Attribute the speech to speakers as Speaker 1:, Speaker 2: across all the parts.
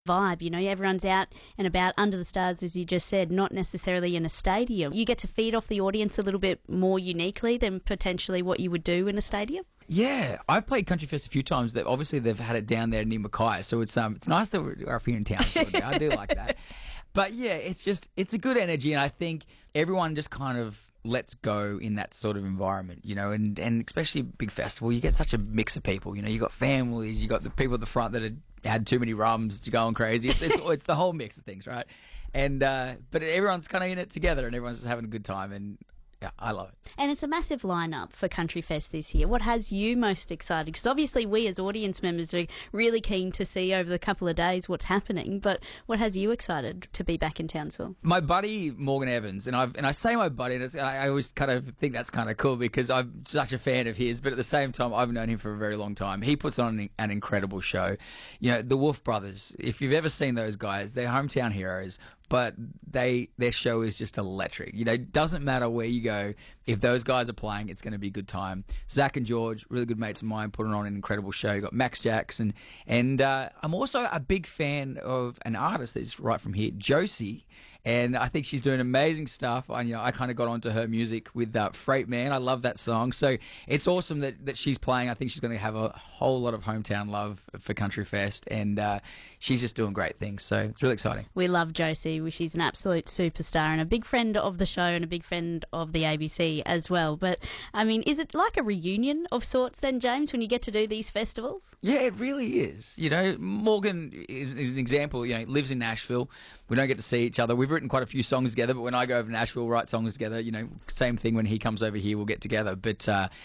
Speaker 1: vibe. Everyone's out and about under the stars, as you just said, not necessarily in a stadium. You get to feed off the audience a little bit more uniquely than potentially what you would do in a stadium.
Speaker 2: Yeah, I've played Country Fest a few times. Obviously, they've had it down there near Mackay, so it's nice that we're up here in town. I do like that. But yeah, it's a good energy, and I think everyone just kind of lets go in that sort of environment, and especially a big festival, you get such a mix of people. You got families, you got the people at the front that had too many rums, going crazy. It's the whole mix of things, right? And but everyone's kind of in it together, and everyone's just having a good time, and yeah, I love it.
Speaker 1: And it's a massive lineup for Country Fest this year. What has you most excited? Because obviously we as audience members are really keen to see over the couple of days what's happening, but what has you excited to be back in Townsville?
Speaker 2: My buddy Morgan Evans, and I say my buddy, and I always kind of think that's kind of cool because I'm such a fan of his, but at the same time I've known him for a very long time. He puts on an incredible show. The Wolf Brothers, if you've ever seen those guys, they're hometown heroes. But their show is just electric. It doesn't matter where you go. If those guys are playing, it's going to be a good time. Zach and George, really good mates of mine, putting on an incredible show. You got Max Jackson. And I'm also a big fan of an artist that's right from here, Josie. And I think she's doing amazing stuff. I kind of got onto her music with Freight Man. I love that song. So it's awesome that she's playing. I think she's going to have a whole lot of hometown love for Country Fest. And she's just doing great things. So it's really exciting.
Speaker 1: We love Josie. She's an absolute superstar and a big friend of the show and a big friend of the ABC as well. But, is it like a reunion of sorts then, James, when you get to do these festivals?
Speaker 2: Yeah, it really is. Morgan is an example. Lives in Nashville. We don't get to see each other. We've written quite a few songs together, but when I go over to Nashville, write songs together, same thing when he comes over here, we'll get together. But,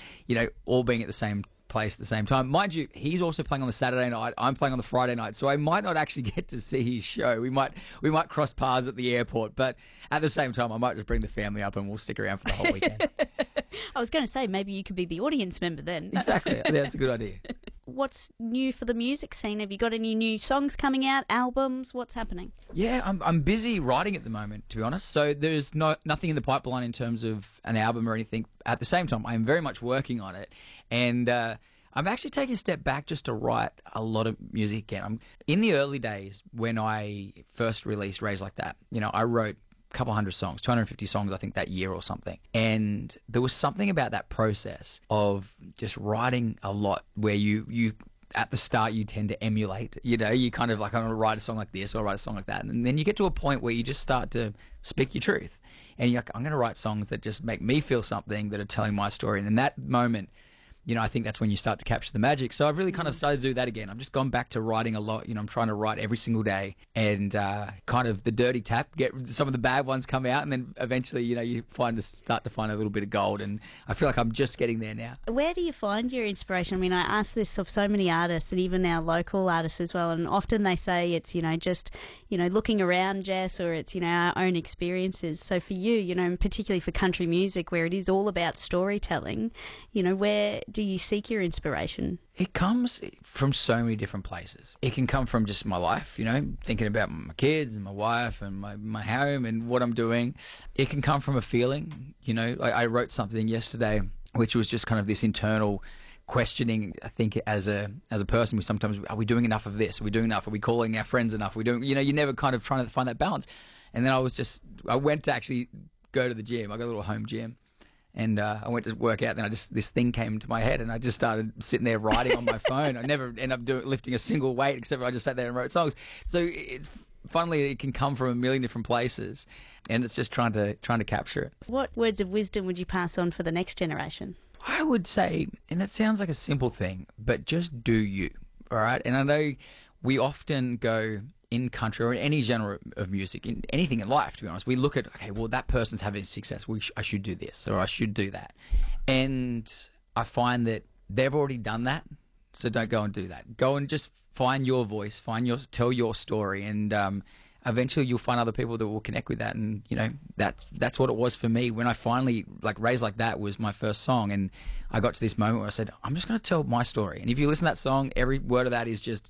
Speaker 2: all being at the same place at the same time. Mind you, he's also playing on the Saturday night. I'm playing on the Friday night, so I might not actually get to see his show. We might cross paths at the airport, but at the same time, I might just bring the family up and we'll stick around for the whole weekend.
Speaker 1: I was going to say, maybe you could be the audience member then.
Speaker 2: Exactly. That's a good idea.
Speaker 1: What's new for the music scene? Have you got any new songs coming out, albums? What's happening?
Speaker 2: Yeah, I'm busy writing at the moment, to be honest. So there's nothing in the pipeline in terms of an album or anything. At the same time, I'm very much working on it. And I'm actually taking a step back just to write a lot of music again. In the early days, when I first released Raised Like That, I wrote couple hundred songs, 250 songs, I think, that year or something. And there was something about that process of just writing a lot where you at the start, you tend to emulate, you kind of like, I'm going to write a song like this or write a song like that. And then you get to a point where you just start to speak your truth. And you're like, I'm going to write songs that just make me feel something, that are telling my story. And in that moment, I think that's when you start to capture the magic. So I've really kind of started to do that again. I've just gone back to writing a lot. I'm trying to write every single day and kind of the dirty tap, get some of the bad ones come out, and then eventually, you start to find a little bit of gold. And I feel like I'm just getting there now.
Speaker 1: Where do you find your inspiration? I ask this of so many artists and even our local artists as well. And often they say it's, just, looking around, Jess, or it's, our own experiences. So for you, and particularly for country music, where it is all about storytelling, where do you seek your inspiration?
Speaker 2: It comes from so many different places. It can come from just my life, thinking about my kids and my wife and my home and what I'm doing. It can come from a feeling, I wrote something yesterday, which was just kind of this internal questioning. I think as a person, we sometimes, are we doing enough of this? Are we doing enough? Are we calling our friends enough? Are we doing, you never kind of trying to find that balance. And then I went to actually go to the gym. I got a little home gym. And I went to work out, and this thing came to my head, and I just started sitting there writing on my phone. I never end up lifting a single weight, except I just sat there and wrote songs. So it's funnily, it can come from a million different places, and it's just trying to capture it.
Speaker 1: What words of wisdom would you pass on for the next generation?
Speaker 2: I would say, and it sounds like a simple thing, but just do you, all right? And I know we often go in country or in any genre of music, in anything in life, to be honest, we look at, okay, well, that person's having success. I should do this or I should do that. And I find that they've already done that, so don't go and do that. Go and just find your voice, tell your story, and eventually you'll find other people that will connect with that. And, that's what it was for me. When I finally, Raised Like That was my first song, and I got to this moment where I said, I'm just going to tell my story. And if you listen to that song, every word of that is just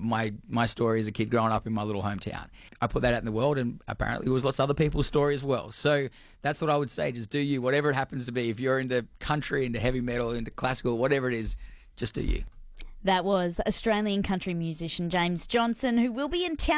Speaker 2: my story as a kid growing up in my little hometown. I put that out in the world, and apparently it was lots of other people's story as well. So that's what I would say. Just do you, whatever it happens to be. If you're into country, into heavy metal, into classical, whatever it is, just do you.
Speaker 1: That was Australian country musician James Johnson, who will be in town